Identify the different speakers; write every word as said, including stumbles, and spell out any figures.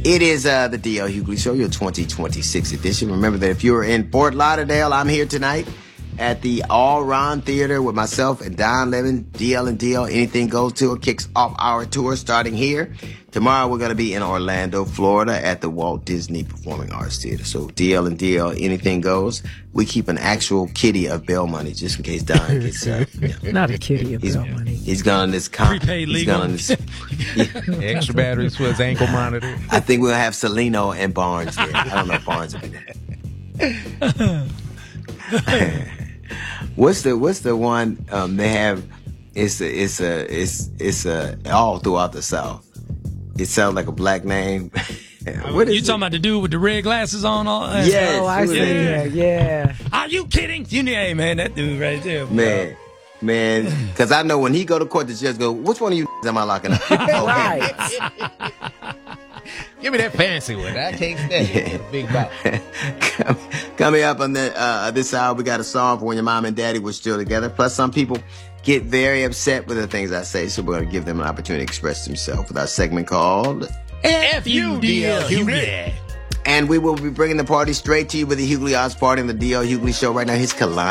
Speaker 1: It is uh, the D L Hughley Show, your twenty twenty-six edition. Remember that if you're in Fort Lauderdale, I'm here tonight at the All Ron Theater with myself and Don Lemon. D L and D L Anything Goes tour kicks off our tour starting here. Tomorrow we're going to be in Orlando, Florida at the Walt Disney Performing Arts Theater. So D L and D L Anything Goes. We keep an actual kitty of bail money just in case Don gets uh, you know,
Speaker 2: not a kitty of
Speaker 1: he's,
Speaker 2: bail money.
Speaker 1: He's gone on this con-
Speaker 3: prepaid
Speaker 1: he's
Speaker 3: legal.
Speaker 1: gone on this, yeah.
Speaker 4: Extra batteries for his ankle monitor.
Speaker 1: I think we'll have Celino and Barnes there. I don't know if Barnes will be there. What's the what's the one um, they have? It's a, it's a it's it's a all throughout the South. It sounds like a black name. What
Speaker 3: you
Speaker 1: is
Speaker 3: talking
Speaker 1: it?
Speaker 3: about the dude with the red glasses on? All, uh,
Speaker 1: Yes.
Speaker 2: Oh, I see.
Speaker 3: Yeah.
Speaker 2: Yeah, yeah.
Speaker 3: Are you kidding? You know, hey man, that dude right there, bro.
Speaker 1: Man, man, because I know when he go to court, the judge go, "Which one of you am I locking up?" Oh,
Speaker 2: Right.
Speaker 4: Give me that fancy one. I can't stand it. Big mouth.
Speaker 1: Com- Coming up on the, uh, this hour, we got a song for when your mom and daddy were still together. Plus, some people get very upset with the things I say, so we're going to give them an opportunity to express themselves with our segment called
Speaker 3: F U D L
Speaker 1: And we will be bringing the party straight to you with the Hughley Odds Party on the D L Hughley Show right now. His Kalani.